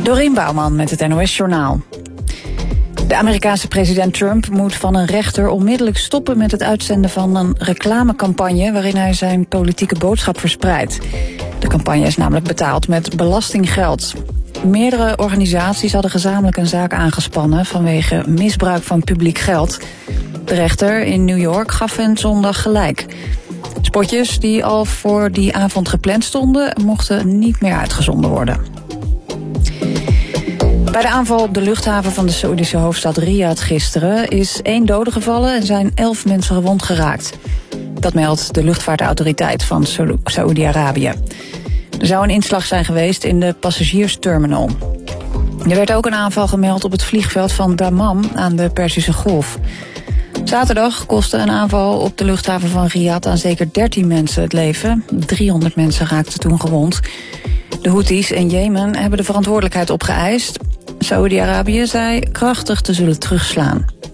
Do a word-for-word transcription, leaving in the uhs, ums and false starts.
Dorien Bouwman met het N O S-journaal. De Amerikaanse president Trump moet van een rechter onmiddellijk stoppen met het uitzenden van een reclamecampagne waarin hij zijn politieke boodschap verspreidt. De campagne is namelijk betaald met belastinggeld. Meerdere organisaties hadden gezamenlijk een zaak aangespannen vanwege misbruik van publiek geld. De rechter in New York gaf hen zondag gelijk. Spotjes die al voor die avond gepland stonden mochten niet meer uitgezonden worden. Bij de aanval op de luchthaven van de Saoedische hoofdstad Riyadh gisteren is één dode gevallen en zijn elf mensen gewond geraakt. Dat meldt de luchtvaartautoriteit van Saoedi-Arabië. Er zou een inslag zijn geweest in de passagiersterminal. Er werd ook een aanval gemeld op het vliegveld van Dammam aan de Perzische Golf. Zaterdag kostte een aanval op de luchthaven van Riyadh aan zeker dertien mensen het leven. driehonderd mensen raakten toen gewond. De Houthis in Jemen hebben de verantwoordelijkheid opgeëist. Saoedi-Arabië zei krachtig te zullen terugslaan.